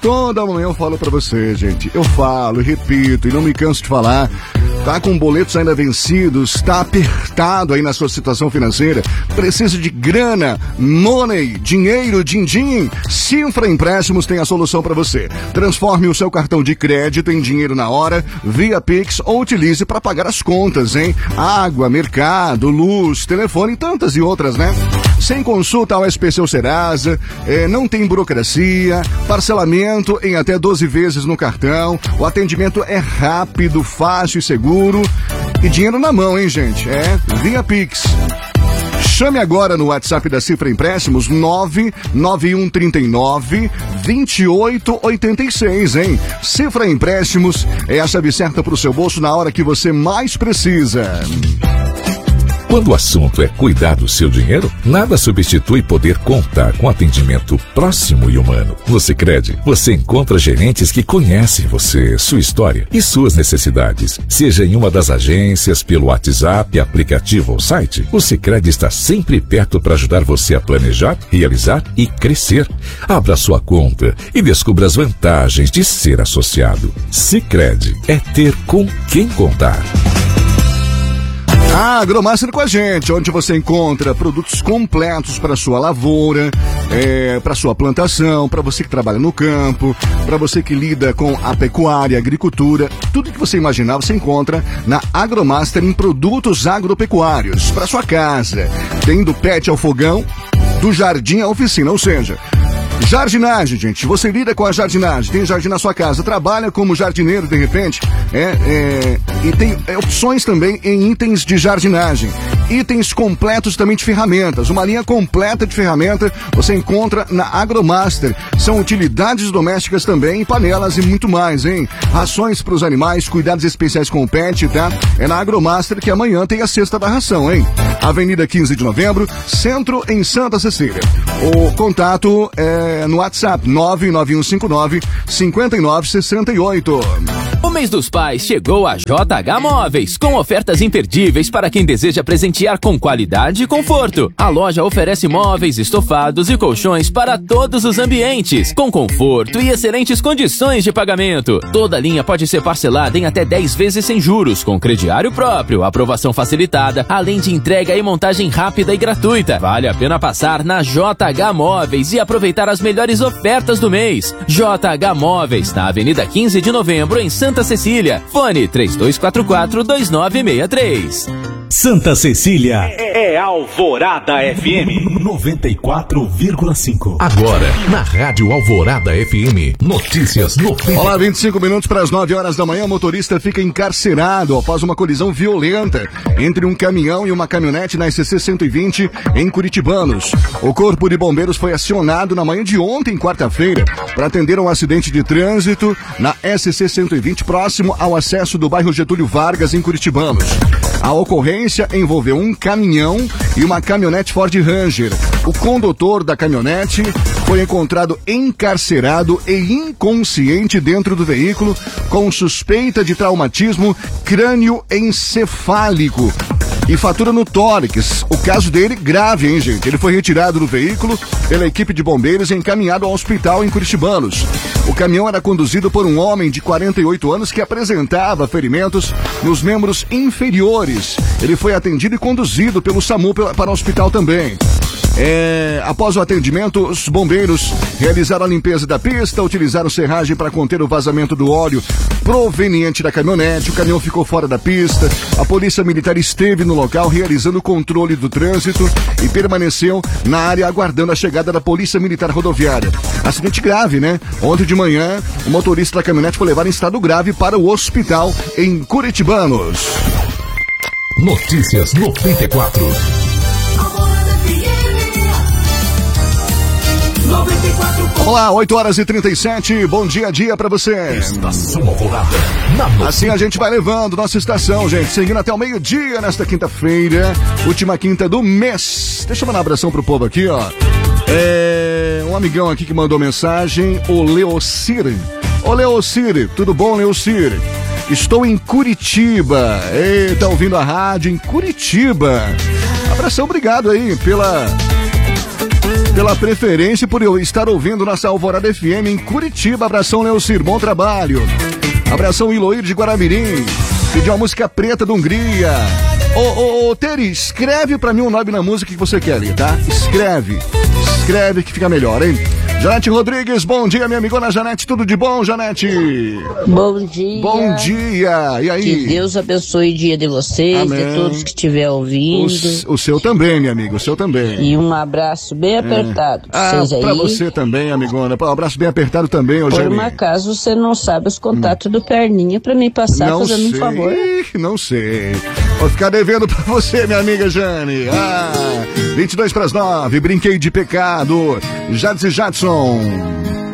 Toda manhã eu falo pra você, gente. Eu falo, repito e não me canso de falar. Tá com boletos ainda vencidos, tá apertado aí na sua situação financeira, precisa de grana, money, dinheiro, din-din? Sinfra Empréstimos tem a solução para você. Transforme o seu cartão de crédito em dinheiro na hora, via Pix ou utilize para pagar as contas, hein? Água, mercado, luz, telefone e tantas e outras, né? Sem consulta ao SPC ou Serasa, não tem burocracia, parcelamento em até 12 vezes no cartão, o atendimento é rápido, fácil e seguro e dinheiro na mão, hein, gente? Via Pix. Chame agora no WhatsApp da Sinfra Empréstimos 99139-2886, hein? Sinfra Empréstimos é a chave certa pro seu bolso na hora que você mais precisa. Quando o assunto é cuidar do seu dinheiro, nada substitui poder contar com atendimento próximo e humano. No Sicredi, você encontra gerentes que conhecem você, sua história e suas necessidades. Seja em uma das agências, pelo WhatsApp, aplicativo ou site, o Sicredi está sempre perto para ajudar você a planejar, realizar e crescer. Abra sua conta e descubra as vantagens de ser associado. Sicredi é ter com quem contar. A Agromaster com a gente, onde você encontra produtos completos para sua lavoura, para sua plantação, para você que trabalha no campo, para você que lida com a pecuária, a agricultura, tudo que você imaginar você encontra na Agromaster em produtos agropecuários para sua casa. Tem do pet ao fogão, do jardim à oficina, ou seja, jardinagem, gente. Você lida com a jardinagem, tem jardim na sua casa, trabalha como jardineiro de repente, e tem opções também em itens de jardinagem. Itens completos também de ferramentas. Uma linha completa de ferramenta você encontra na Agromaster. São utilidades domésticas também, panelas e muito mais, hein? Rações para os animais, cuidados especiais com o pet, tá? É na Agromaster que amanhã tem a cesta da ração, hein? Avenida 15 de Novembro, Centro, em Santa Cecília. O contato é no WhatsApp 99159-5968. O mês dos pais chegou a JH Móveis, com ofertas imperdíveis para quem deseja presentear com qualidade e conforto. A loja oferece móveis, estofados e colchões para todos os ambientes, com conforto e excelentes condições de pagamento. Toda linha pode ser parcelada em até 10 vezes sem juros, com crediário próprio, aprovação facilitada, além de entrega e montagem rápida e gratuita. Vale a pena passar na JH Móveis e aproveitar as melhores ofertas do mês. JH Móveis, na Avenida 15 de Novembro, em Santa Cecília. Fone 3244-2963. Santa Cecília é Alvorada FM 94,5. Agora, na Rádio Alvorada FM, notícias no fim. Olá, 25 minutos para as 9 horas da manhã. O motorista fica encarcerado após uma colisão violenta entre um caminhão e uma caminhonete na SC 120 em Curitibanos. O Corpo de Bombeiros foi acionado na manhã de ontem, quarta-feira, para atender um acidente de trânsito na SC 120 próximo ao acesso do bairro Getúlio Vargas em Curitibanos. A ocorrência envolveu um caminhão e uma caminhonete Ford Ranger. O condutor da caminhonete foi encontrado encarcerado e inconsciente dentro do veículo com suspeita de traumatismo crânioencefálico e fratura no tórax. O caso dele grave, hein, gente? Ele foi retirado do veículo pela equipe de bombeiros e encaminhado ao hospital em Curitibanos. O caminhão era conduzido por um homem de 48 anos que apresentava ferimentos nos membros inferiores. Ele foi atendido e conduzido pelo SAMU para o hospital também. Após o atendimento, os bombeiros realizaram a limpeza da pista, utilizaram serragem para conter o vazamento do óleo proveniente da caminhonete. O caminhão ficou fora da pista. A polícia militar esteve no local realizando o controle do trânsito e permaneceu na área aguardando a chegada da polícia militar rodoviária. Acidente grave, né? Ontem de manhã, o motorista da caminhonete foi levado em estado grave para o hospital em Curitibanos. Notícias 94. Olá, 8 horas e 37, bom dia a dia pra você. Estação Alvorada. Assim a gente vai levando nossa estação, gente, seguindo até o meio-dia nesta quinta-feira, última quinta do mês. Deixa eu mandar um abração pro povo aqui, ó. Um amigão aqui que mandou mensagem, o Leocir. Ô Leocir, tudo bom, Leocir? Estou em Curitiba. Tá ouvindo a rádio em Curitiba. Abração, obrigado aí pela preferência e por eu estar ouvindo nossa Alvorada FM em Curitiba. Abração, Leocir, bom trabalho. Abração, Iloir de Guaramirim. Pediu a música Preta da Hungria. Ô, Teri, escreve pra mim o nome na música que você quer ali, tá? Escreve que fica melhor, hein? Janete Rodrigues, bom dia, minha amigona Janete, tudo de bom, Janete? Bom dia. Bom dia, e aí? Que Deus abençoe o dia de vocês, amém. De todos que estiver ouvindo. O seu também, minha amiga, o seu também. E um abraço bem apertado pra vocês aí. Pra você também, amigona, um abraço bem apertado também, ô Jane. Por um acaso você não sabe os contatos do Perninha pra me passar, não fazendo sei, um favor? Não sei. Vou ficar devendo pra você, minha amiga Jane. 22 para as 9, brinquei de pecado. Jadson.